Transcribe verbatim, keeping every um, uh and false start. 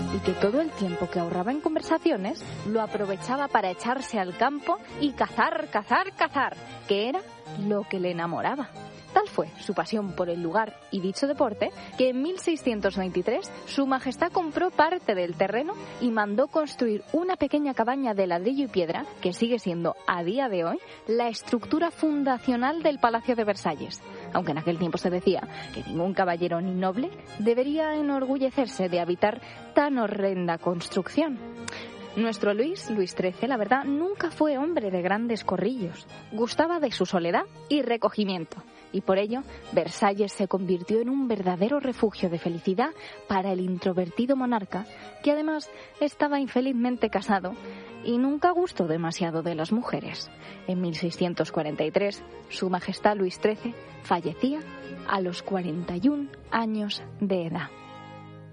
y que todo el tiempo que ahorraba en conversaciones lo aprovechaba para echarse al campo y cazar, cazar, cazar, que era lo que le enamoraba. Tal fue su pasión por el lugar y dicho deporte que en mil seiscientos veintitrés su majestad compró parte del terreno y mandó construir una pequeña cabaña de ladrillo y piedra que sigue siendo a día de hoy la estructura fundacional del Palacio de Versalles, aunque en aquel tiempo se decía que ningún caballero ni noble debería enorgullecerse de habitar tan horrenda construcción. Nuestro Luis, Luis trece, la verdad, nunca fue hombre de grandes corrillos. Gustaba de su soledad y recogimiento. Y por ello, Versalles se convirtió en un verdadero refugio de felicidad para el introvertido monarca, que además estaba infelizmente casado y nunca gustó demasiado de las mujeres. En mil seiscientos cuarenta y tres, Su Majestad Luis trece fallecía a los cuarenta y un años de edad.